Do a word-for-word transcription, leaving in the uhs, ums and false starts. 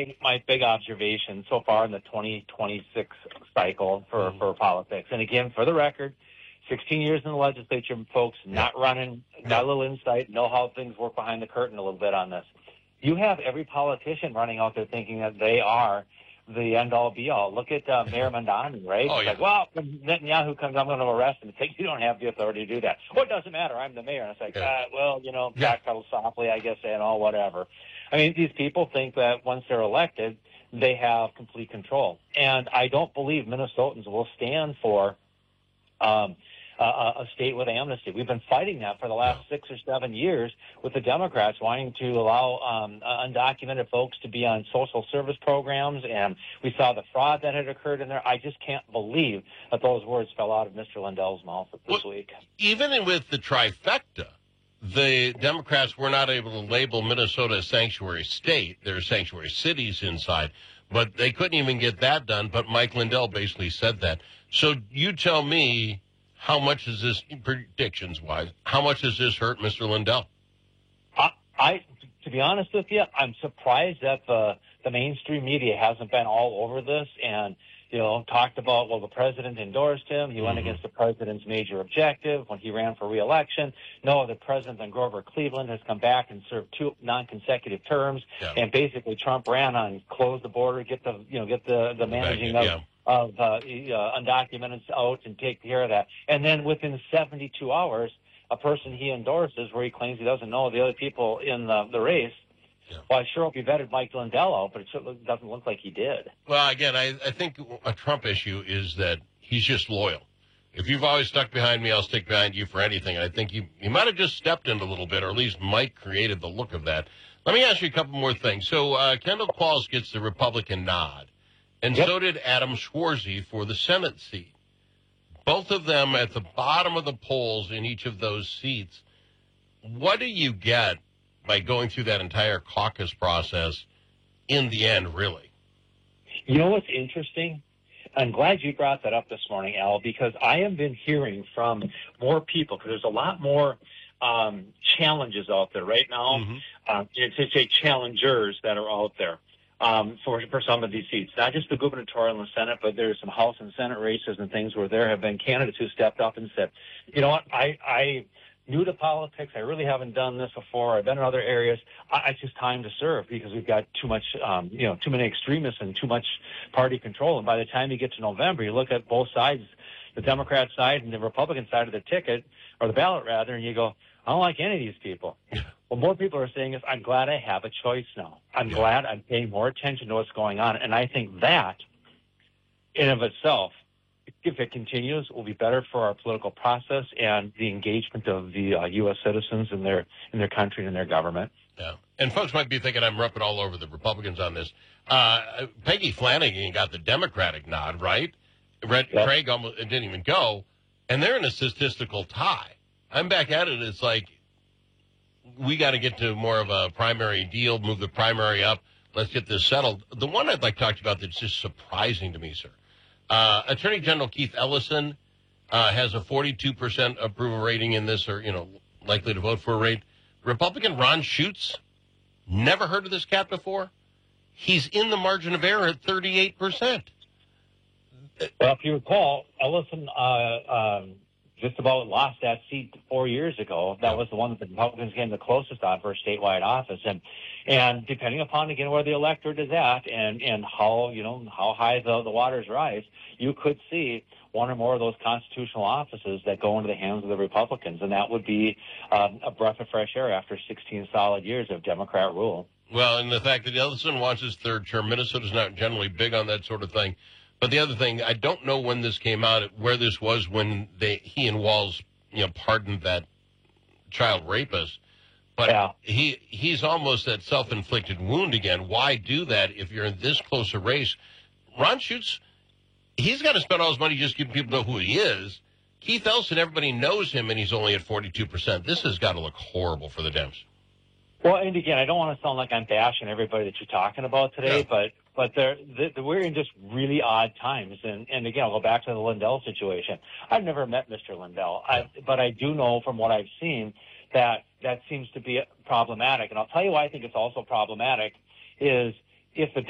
my, my big observation so far in the twenty twenty-six cycle for, mm-hmm. for politics. And again, for the record, sixteen years in the legislature, folks, not yeah. running, got a little insight, know how things work behind the curtain a little bit on this. You have every politician running out there thinking that they are the end-all, be-all. Look at uh, Mayor Mamdani, right? Oh, He's yeah. like, well, when Netanyahu comes, I'm going to arrest him. It's like, you don't have the authority to do that. Well, it doesn't matter. I'm the mayor. And it's like, yeah. uh, well, you know, yeah. backpedal softly, I guess, and all whatever. I mean, these people think that once they're elected, they have complete control. And I don't believe Minnesotans will stand for um, a, a state with amnesty. We've been fighting that for the last six or seven years with the Democrats wanting to allow um, undocumented folks to be on social service programs, and we saw the fraud that had occurred in there. I just can't believe that those words fell out of Mister Lindell's mouth this well, week. Even with the trifecta, the Democrats were not able to label Minnesota a sanctuary state. There are sanctuary cities inside, but they couldn't even get that done. But Mike Lindell basically said that. So you tell me, how much is this, predictions-wise, how much does this hurt Mister Lindell? I, I, to be honest with you, I'm surprised that the, the mainstream media hasn't been all over this and, you know, talked about, well, the president endorsed him. He mm-hmm. went against the president's major objective when he ran for re-election. No, the president then Grover Cleveland has come back and served two non-consecutive terms. Yeah. And basically Trump ran on close the border, get the, you know, get the, the managing of, yeah. of uh, uh, undocumented out and take care of that. And then within seventy-two hours, a person he endorses where he claims he doesn't know the other people in the, the race. Yeah. Well, I sure hope he vetted Mike Lindell out, but it doesn't look like he did. Well, again, I, I think a Trump issue is that he's just loyal. If you've always stuck behind me, I'll stick behind you for anything. And I think he, he might have just stepped in a little bit, or at least Mike created the look of that. Let me ask you a couple more things. So uh, Kendall Qualls gets the Republican nod, and yep. so did Adam Schwarzy for the Senate seat. Both of them at the bottom of the polls in each of those seats. What do you get by going through that entire caucus process in the end, really? You know what's interesting? I'm glad you brought that up this morning, Al, because I have been hearing from more people, because there's a lot more um, challenges out there right now. Mm-hmm. Uh, to say challengers that are out there um, for, for some of these seats, not just the gubernatorial and the Senate, but there's some House and Senate races and things where there have been candidates who stepped up and said, you know what, I, I new to politics. I really haven't done this before. I've been in other areas. I, it's just time to serve because we've got too much, um, you know, too many extremists and too much party control. And by the time you get to November, you look at both sides, the Democrat side and the Republican side of the ticket, or the ballot rather, and you go, I don't like any of these people. Well, more people are saying is, I'm glad I have a choice now. I'm yeah. glad I'm paying more attention to what's going on. And I think that, in of itself, if it continues, will be better for our political process and the engagement of the uh, U S citizens in their in their country and in their government. Yeah, and folks might be thinking I'm ripping all over the Republicans on this. Uh, Peggy Flanagan got the Democratic nod, right? Red, yep. Craig almost didn't even go, and they're in a statistical tie. I'm back at it. It's like we got to get to more of a primary deal, move the primary up. Let's get this settled. The one I'd like to talk to you about that's just surprising to me, sir. Uh, Attorney General Keith Ellison uh, has a forty-two percent approval rating in this, or, you know, likely to vote for a rate. Republican Ron Schutz, never heard of this cat before. He's in the margin of error at thirty-eight percent. Well, if you recall, Ellison uh, um, just about lost that seat four years ago. That was the one that the Republicans came the closest on for a statewide office. And and depending upon, again, where the electorate is at and, and how, you know, how high the, the waters rise, you could see one or more of those constitutional offices that go into the hands of the Republicans. And that would be um, a breath of fresh air after sixteen solid years of Democrat rule. Well, and the fact that Ellison wants his third term, Minnesota's not generally big on that sort of thing. But the other thing, I don't know when this came out, where this was when they he and Walz, you know, pardoned that child rapist. But yeah. he he's almost that self-inflicted wound again. Why do that if you're in this close a race? Ron Schutz, he's got to spend all his money just giving people know who he is. Keith Ellison, everybody knows him, and he's only at forty-two percent. This has got to look horrible for the Dems. Well, and again, I don't want to sound like I'm bashing everybody that you're talking about today, yeah. but but they're, they're, we're in just really odd times. And, and again, I'll go back to the Lindell situation. I've never met Mister Lindell, I, but I do know from what I've seen that that seems to be problematic. And I'll tell you why I think it's also problematic is if the